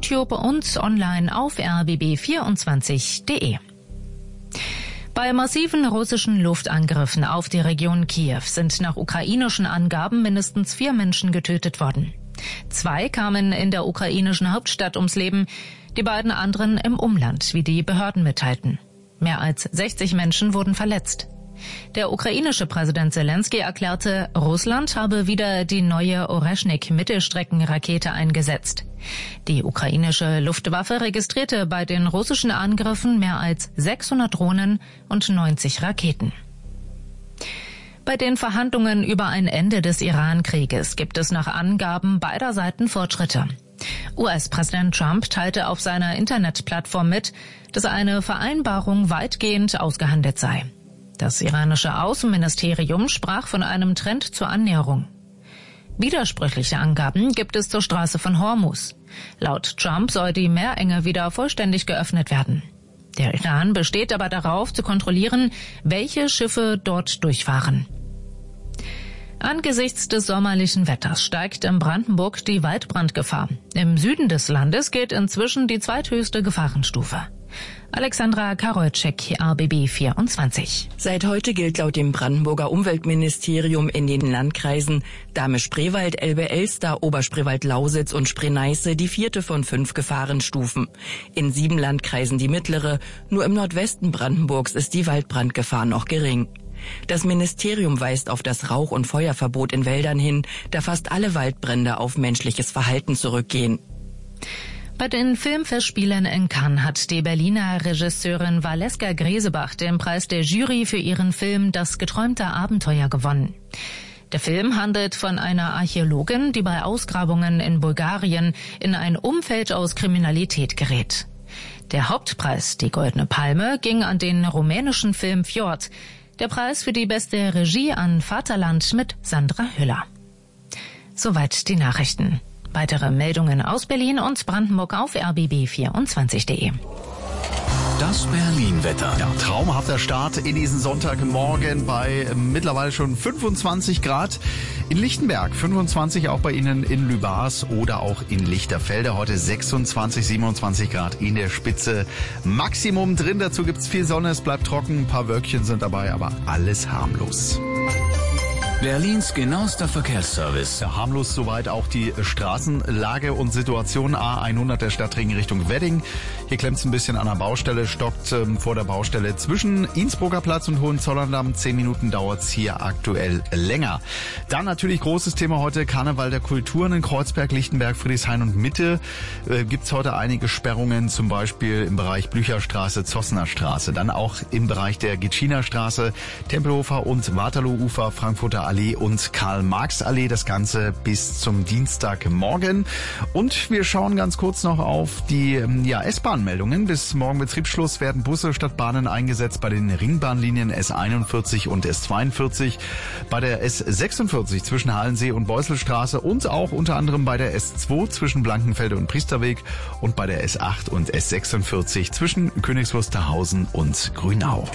YouTube und online auf rbb24.de. Bei massiven russischen Luftangriffen auf die Region Kiew sind nach ukrainischen Angaben mindestens 4 Menschen getötet worden. 2 kamen in der ukrainischen Hauptstadt ums Leben, die beiden anderen im Umland, wie die Behörden mitteilten. Mehr als 60 Menschen wurden verletzt. Der ukrainische Präsident Selenskyj erklärte, Russland habe wieder die neue Oreschnik-Mittelstreckenrakete eingesetzt. Die ukrainische Luftwaffe registrierte bei den russischen Angriffen mehr als 600 Drohnen und 90 Raketen. Bei den Verhandlungen über ein Ende des Iran-Krieges gibt es nach Angaben beider Seiten Fortschritte. US-Präsident Trump teilte auf seiner Internetplattform mit, dass eine Vereinbarung weitgehend ausgehandelt sei. Das iranische Außenministerium sprach von einem Trend zur Annäherung. Widersprüchliche Angaben gibt es zur Straße von Hormuz. Laut Trump soll die Meerenge wieder vollständig geöffnet werden. Der Iran besteht aber darauf, zu kontrollieren, welche Schiffe dort durchfahren. Angesichts des sommerlichen Wetters steigt in Brandenburg die Waldbrandgefahr. Im Süden des Landes gilt inzwischen die zweithöchste Gefahrenstufe. Alexandra Karolczek, RBB 24. Seit heute gilt laut dem Brandenburger Umweltministerium in den Landkreisen Dahme-Spreewald, Elbe-Elster, Oberspreewald-Lausitz und Spree-Neiße die 4. von 5 Gefahrenstufen. In 7 Landkreisen die mittlere, nur im Nordwesten Brandenburgs ist die Waldbrandgefahr noch gering. Das Ministerium weist auf das Rauch- und Feuerverbot in Wäldern hin, da fast alle Waldbrände auf menschliches Verhalten zurückgehen. Bei den Filmfestspielen in Cannes hat die Berliner Regisseurin Valeska Gresebach den Preis der Jury für ihren Film Das geträumte Abenteuer gewonnen. Der Film handelt von einer Archäologin, die bei Ausgrabungen in Bulgarien in ein Umfeld aus Kriminalität gerät. Der Hauptpreis, die Goldene Palme, ging an den rumänischen Film Fjord. Der Preis für die beste Regie an Vaterland mit Sandra Hüller. Soweit die Nachrichten. Weitere Meldungen aus Berlin und Brandenburg auf rbb24.de. Das Berlin-Wetter. Ja, traumhafter Start in diesen Sonntagmorgen bei mittlerweile schon 25 Grad in Lichtenberg, 25 auch bei Ihnen in Lübars oder auch in Lichterfelde. Heute 26, 27 Grad in der Spitze. Maximum drin, dazu gibt's viel Sonne, es bleibt trocken, ein paar Wölkchen sind dabei, aber alles harmlos. Berlins genauester Verkehrsservice. Ja, harmlos soweit auch die Straßenlage und Situation. A100 der Stadtring Richtung Wedding. Hier klemmt's ein bisschen an der Baustelle, stockt vor der Baustelle zwischen Innsbrucker Platz und Hohenzollerndamm. 10 Minuten dauert's hier aktuell länger. Dann natürlich großes Thema heute, Karneval der Kulturen in Kreuzberg, Lichtenberg, Friedrichshain und Mitte. Gibt's heute einige Sperrungen, zum Beispiel im Bereich Blücherstraße, Zossner Straße. Dann auch im Bereich der Gitschiner Straße, Tempelhofer und Waterloo-Ufer, Frankfurter Allee und Karl-Marx-Allee. Das Ganze bis zum Dienstagmorgen. Und wir schauen ganz kurz noch auf die S-Bahn-Meldungen. Bis morgen Betriebsschluss werden Busse statt Bahnen eingesetzt bei den Ringbahnlinien S41 und S42, bei der S46 zwischen Halensee und Beuselstraße und auch unter anderem bei der S2 zwischen Blankenfelde und Priesterweg und bei der S8 und S46 zwischen Königs Wusterhausen und Grünau.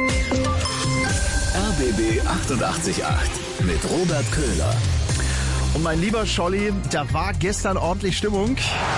RBB 88.8 mit Robert Köhler. Und mein lieber Scholli, da war gestern ordentlich Stimmung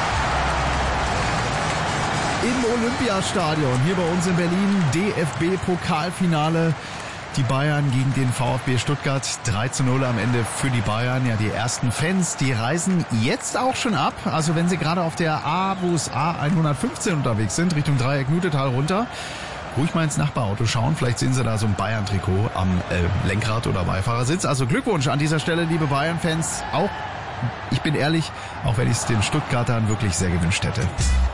im Olympiastadion hier bei uns in Berlin. DFB-Pokalfinale. Die Bayern gegen den VfB Stuttgart. 3:0 am Ende für die Bayern. Ja, die ersten Fans, die reisen jetzt auch schon ab. Also wenn sie gerade auf der A-Bus A115 unterwegs sind, Richtung Dreieck-Mütetal runter, ruhig mal ins Nachbarauto schauen. Vielleicht sehen Sie da so ein Bayern-Trikot am Lenkrad oder Beifahrersitz. Also Glückwunsch an dieser Stelle, liebe Bayern-Fans. Auch, ich bin ehrlich, auch wenn ich es den Stuttgartern wirklich sehr gewünscht hätte.